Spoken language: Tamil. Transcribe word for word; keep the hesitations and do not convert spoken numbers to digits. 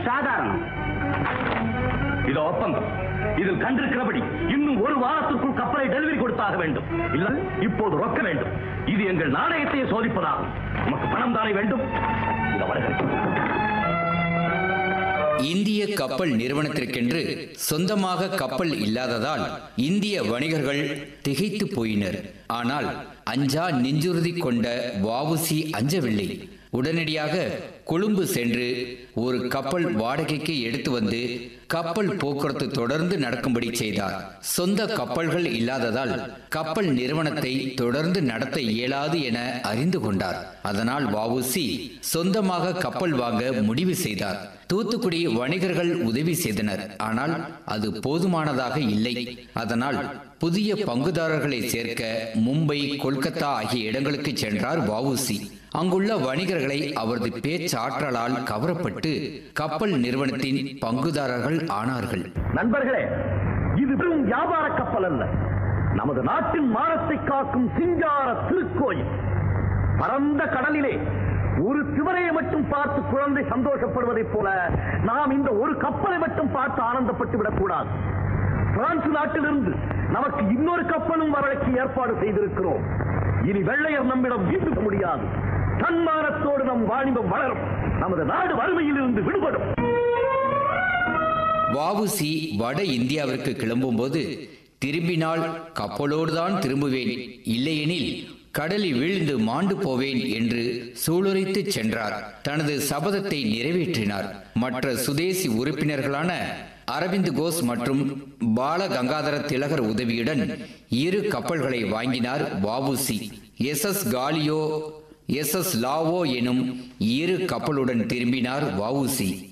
சாதாரணம். இது ஒப்பந்தம். இதில் கண்டிருக்கிறபடி இன்னும் ஒரு வாரத்திற்குள் கப்பலை டெலிவரி கொடுத்தாக வேண்டும். இல்லை, இப்போது ரொக்க வேண்டும். இது எங்கள் நாணயத்தையே சோதிப்பதாகும். நமக்கு பணம் தானே வேண்டும். இந்திய கப்பல் நிறுவனத்திற்கென்று சொந்தமாக கப்பல் இல்லாததால் இந்திய வணிகர்கள் திகைத்து போயினர். ஆனால் அஞ்சா நெஞ்சுறுதி கொண்ட வ.உ.சி. அஞ்சவில்லை. உடனடியாக கொழும்பு சென்று ஒரு கப்பல் வாடகைக்கு எடுத்து வந்து கப்பல் போக்குவரத்து தொடர்ந்து நடக்கும்படி செய்தார். சொந்த கப்பல்கள் இல்லாததால் கப்பல் நிறுவனத்தை தொடர்ந்து நடத்த இயலாது என அறிந்து கொண்டார். அதனால் வ.உ.சி. சொந்தமாக கப்பல் வாங்க முடிவு செய்தார். தூத்துக்குடி வணிகர்கள் உதவி செய்தனர். ஆனால் அது போதுமானதாக இல்லை. அதனால் புதிய பங்குதாரர்களை சேர்க்க மும்பை, கொல்கத்தா ஆகிய இடங்களுக்கு சென்றார் வ.உ.சி. அங்குள்ள வணிகர்களை அவரது பேச்சாற்றலால் கவரப்பட்டு கப்பல் நிறுவனத்தின் பங்குதாரர்கள் ஆனார்கள். நண்பர்களே, இது வெறும் வியாபார கப்பல் அல்ல, நமது நாட்டின் மானத்தை காக்கும் சிங்கார திருக்கோயில். பரந்த கடலிலே ஒரு சிவரையை மட்டும் பார்த்து குழந்தை சந்தோஷப்படுவதைப் போல நாம் இந்த ஒரு கப்பலை மட்டும் பார்த்து ஆனந்தப்பட்டு விடக்கூடாது. பிரான்ஸ் நாட்டிலிருந்து நமக்கு இன்னொரு கப்பலும் வரலைக்கு ஏற்பாடு செய்திருக்கிறோம். இனி வெள்ளையர் நம்மிடம் ஈர்க்க முடியாது. தன்மானத்தோடு நம் வாணிபம் வளரும். நமது நாடு வறுமையில் இருந்து விடுபடும். வ.உ.சி. வட இந்தியாவிற்கு கிளம்பும் போது, திரும்பினால் கப்பலோடுதான் திரும்புவேன், இல்லையெனில் கடலில் வீழ்ந்து மாண்டு போவேன் என்று சூளுரைத்து சென்றார். தனது சபதத்தை நிறைவேற்றினார். மற்ற சுதேசி உறுப்பினர்களான அரவிந்த் கோஷ் மற்றும் பால கங்காதர திலகர் உதவியுடன் இரு கப்பல்களை வாங்கினார் V.O.C.. S S காலியோ, S S Lao எனும் இரு கப்பலுடன் திரும்பினார் வ.உ.சி.